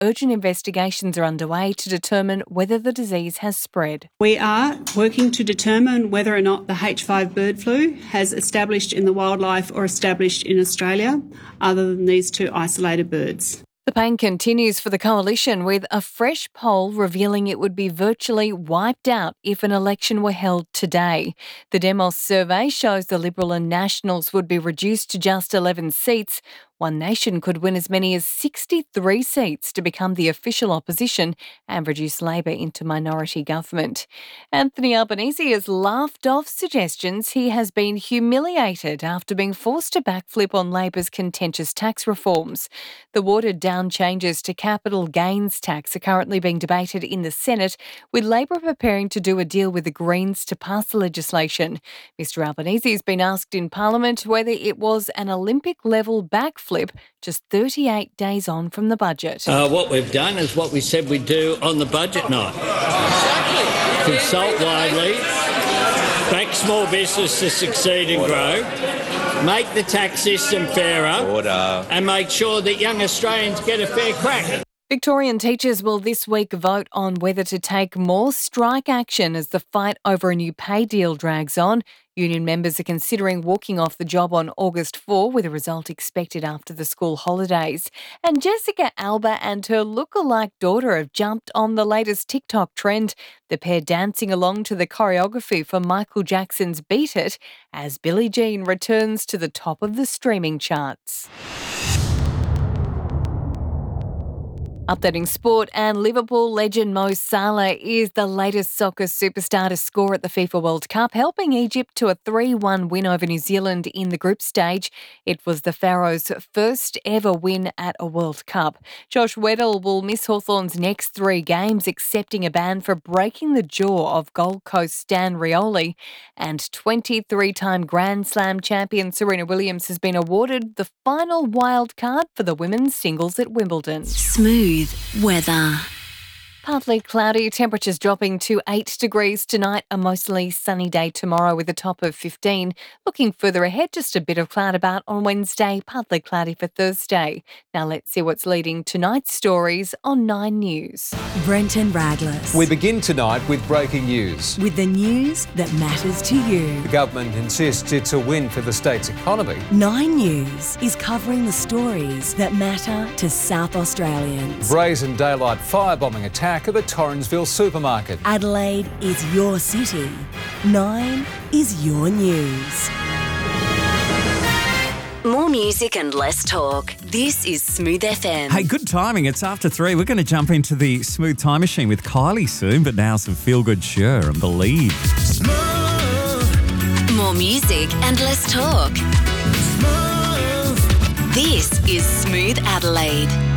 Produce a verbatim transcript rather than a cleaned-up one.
urgent investigations are underway to determine whether the disease has spread. We are working to determine whether or not the H five bird flu has established in the wildlife or established in Australia, other than these two isolated birds. The pain continues for the Coalition, with a fresh poll revealing it would be virtually wiped out if an election were held today. The Demos survey shows the Liberal and Nationals would be reduced to just eleven seats. One Nation could win as many as sixty-three seats to become the official opposition and reduce Labor into minority government. Anthony Albanese has laughed off suggestions he has been humiliated after being forced to backflip on Labor's contentious tax reforms. The watered-down changes to capital gains tax are currently being debated in the Senate, with Labor preparing to do a deal with the Greens to pass the legislation. Mister Albanese has been asked in Parliament whether it was an Olympic-level backflip just thirty-eight days on from the budget. Uh, what we've done is what we said we'd do on the budget night. Exactly. Consult widely, back small business to succeed and grow, make the tax system fairer, Order. and make sure that young Australians get a fair crack. Victorian teachers will this week vote on whether to take more strike action as the fight over a new pay deal drags on. Union members are considering walking off the job on August fourth, with a result expected after the school holidays. And Jessica Alba and her lookalike daughter have jumped on the latest TikTok trend, the pair dancing along to the choreography for Michael Jackson's Beat It as Billie Jean returns to the top of the streaming charts. Updating sport, and Liverpool legend Mo Salah is the latest soccer superstar to score at the FIFA World Cup, helping Egypt to a three one win over New Zealand in the group stage. It was the Pharaohs' first ever win at a World Cup. Josh Weddle will miss Hawthorn's next three games, accepting a ban for breaking the jaw of Gold Coast Stan Rioli. And twenty-three-time Grand Slam champion Serena Williams has been awarded the final wild card for the women's singles at Wimbledon. Smooth weather. Partly cloudy, temperatures dropping to eight degrees tonight, a mostly sunny day tomorrow with a top of fifteen. Looking further ahead, just a bit of cloud about on Wednesday, partly cloudy for Thursday. Now let's see what's leading tonight's stories on Nine News. Brenton Radless. We begin tonight with breaking news. With the news that matters to you. The government insists it's a win for the state's economy. Nine News is covering the stories that matter to South Australians. Brazen daylight firebombing attack at the Torrensville supermarket. Adelaide is your city. Nine is your news. More music and less talk. This is Smooth F M. Hey, good timing. It's after three. We're going to jump into the Smooth Time Machine with Kylie soon, but now some feel-good Sure and Believe. Smooth. More music and less talk. Smooth. This is Smooth Adelaide.